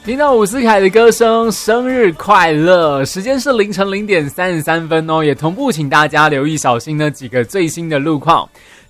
听到伍思凯的歌声，生日快乐！时间是凌晨0点33分哦，也同步请大家留意小心呢几个最新的路况。